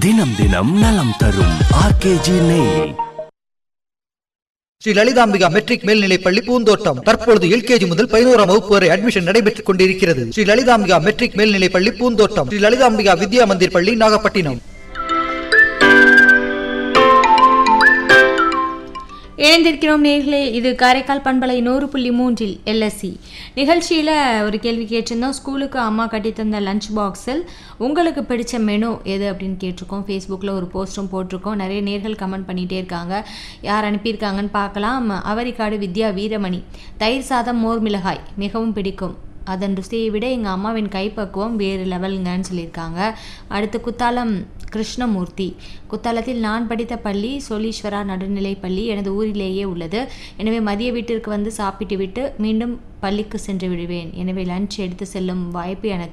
தினம் தினம் நலம் தரும் ஆர்கேஜி நெய். ஸ்ரீ லலிதாம்பிகா மெட்ரிக் மேல்நிலைப்பள்ளி பூந்தோட்டம் தற்பொழுது எல்கேஜி முதல் 11ஆம் வகுப்பு வரை அட்மிஷன் நடைபெற்றுக் கொண்டிருக்கிறது. ஸ்ரீ லலிதாம்பிகா மெட்ரிக் மேல்நிலைப்பள்ளி பூந்தோட்டம், ஸ்ரீ லலிதாம்பிகா வித்யா மந்திர் பள்ளி, நாகப்பட்டினம். இணைந்திருக்கிறோம் நேர்களே. இது காரைக்கால் பண்பலை 100.3 LSC நிகழ்ச்சியில் ஒரு கேள்வி கேட்டிருந்தோம். ஸ்கூலுக்கு அம்மா கட்டி தந்த லஞ்ச் பாக்ஸில் உங்களுக்கு பிடிச்ச மெனு எது அப்படின்னு கேட்டிருக்கோம். ஃபேஸ்புக்கில் ஒரு போஸ்ட்டும் போட்டிருக்கோம். நிறைய நேர்கள் கமெண்ட் பண்ணிகிட்டே இருக்காங்க. யார் அனுப்பியிருக்காங்கன்னு பார்க்கலாம். அவரிக்காடு வித்யா வீரமணி, தயிர் சாதம் மோர் மிளகாய் மிகவும் பிடிக்கும், அதன் ருசியை விட எங்கள் அம்மாவின் கைப்பக்குவம் வேறு லெவலுங்கன்னு சொல்லியிருக்காங்க. அடுத்து குத்தாலம் கிருஷ்ணமூர்த்தி, குத்தாலத்தில் நான் படித்த பள்ளி சோலீஸ்வரா நடுநிலைப்பள்ளி எனது ஊரிலேயே உள்ளது. எனவே மதிய வீட்டிற்கு வந்து சாப்பிட்டு விட்டு மீண்டும் பள்ளிக்கு சென்று விடுவேன். எனவே லஞ்ச் எடுத்து செல்லும் வாய்ப்பு எனக்கு